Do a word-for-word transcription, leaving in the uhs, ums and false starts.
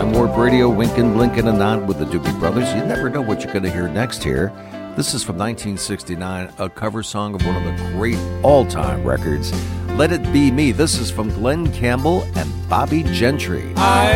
Time Warp Radio, winking, blinking, and nod with the Doobie Brothers. You never know what you're going to hear next here. This is from nineteen sixty-nine, a cover song of one of the great all-time records, Let It Be Me. This is from Glenn Campbell and Bobby Gentry. I